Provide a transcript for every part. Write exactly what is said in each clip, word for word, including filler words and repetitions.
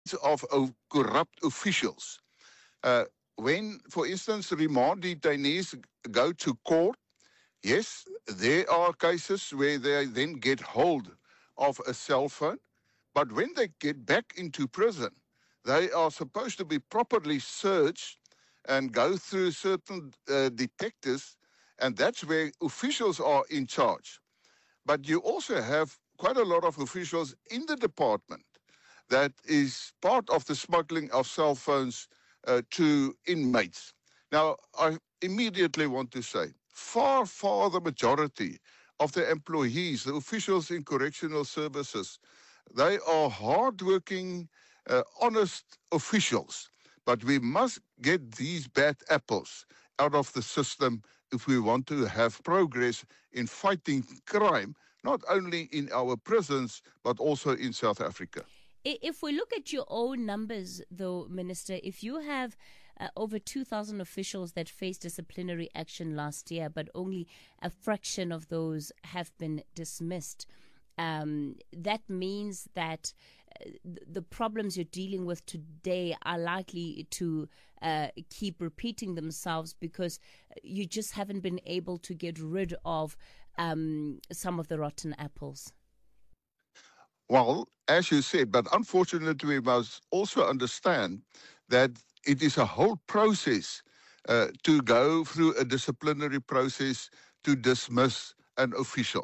of uh, corrupt officials. Uh, when, for instance, remand detainees go to court, yes, there are cases where they then get hold of a cell phone, but when they get back into prison, they are supposed to be properly searched and go through certain uh, detectives, and that's where officials are in charge. But you also have quite a lot of officials in the department that is part of the smuggling of cell phones uh, to inmates. Now, I immediately want to say, far, far the majority of the employees, the officials in correctional services, they are hardworking, uh, honest officials. But we must get these bad apples out of the system if we want to have progress in fighting crime, not only in our prisons, but also in South Africa. If we look at your own numbers, though, Minister, if you have uh, over two thousand officials that faced disciplinary action last year, but only a fraction of those have been dismissed, um, that means that uh, the problems you're dealing with today are likely to uh, keep repeating themselves because you just haven't been able to get rid of um, some of the rotten apples. Well, as you said, but unfortunately, we must also understand that it is a whole process uh, to go through a disciplinary process to dismiss an official.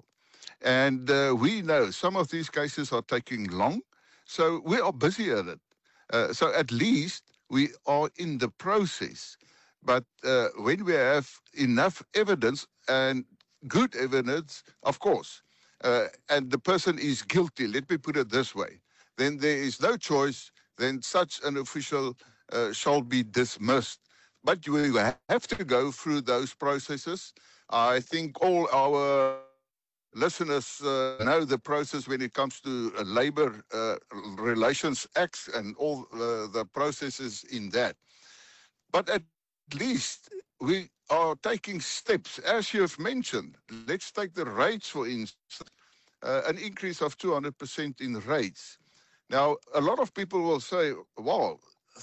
And uh, we know some of these cases are taking long, so we are busy at it. Uh, so at least we are in the process. But uh, when we have enough evidence and good evidence, of course, uh, and the person is guilty, let me put it this way, then there is no choice, then such an official uh, shall be dismissed. But we have to go through those processes. I think all our listeners uh, know the process when it comes to uh, labor uh, relations acts and all uh, the processes in that. But at least we are taking steps, as you have mentioned. Let's take the rates, for instance, uh, an increase of two hundred percent in rates. Now, a lot of people will say, wow,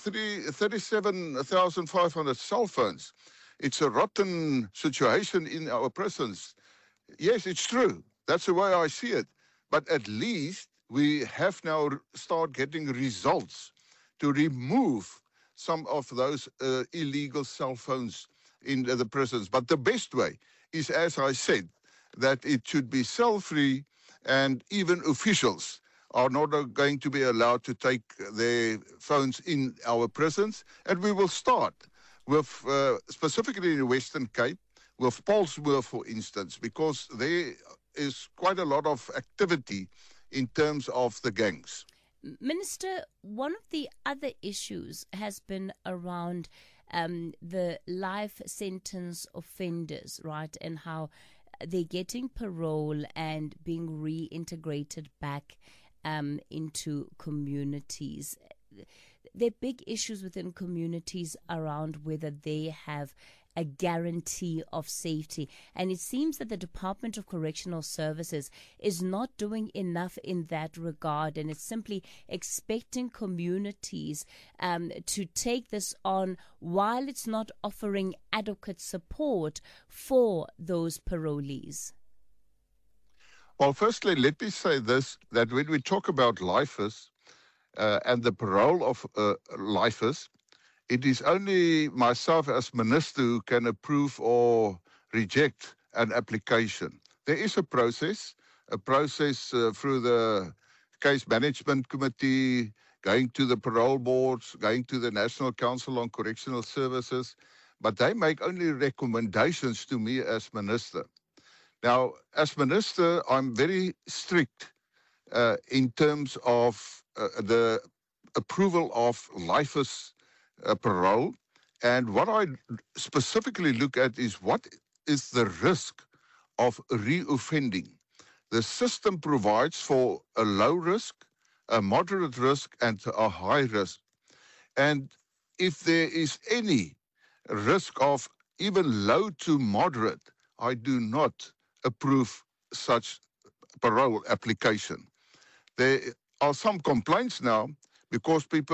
thirty-seven thousand five hundred cell phones. It's a rotten situation in our prisons. Yes, it's true. That's the way I see it. But at least we have now start getting results to remove some of those uh, illegal cell phones in the prisons. But the best way is, as I said, that it should be cell-free, and even officials are not going to be allowed to take their phones in our prisons. And we will start with, uh, specifically in the Western Cape, with Paulsmoor, for instance, because there is quite a lot of activity in terms of the gangs. Minister, one of the other issues has been around um, the life sentence offenders, right, and how they're getting parole and being reintegrated back um, into communities. There are big issues within communities around whether they have a guarantee of safety. And it seems that the Department of Correctional Services is not doing enough in that regard, and it's simply expecting communities um, to take this on while it's not offering adequate support for those parolees. Well, firstly, let me say this, that when we talk about lifers uh, and the parole of uh, lifers, it is only myself as minister who can approve or reject an application. There is a process, a process uh, through the case management committee, going to the parole boards, going to the National Council on Correctional Services, but they make only recommendations to me as minister. Now, as minister, I'm very strict uh, in terms of uh, the approval of lifers Uh, parole. And what I specifically look at is what is the risk of reoffending. The system provides for a low risk, a moderate risk, and a high risk. And if there is any risk of even low to moderate, I do not approve such parole application. There are some complaints now because people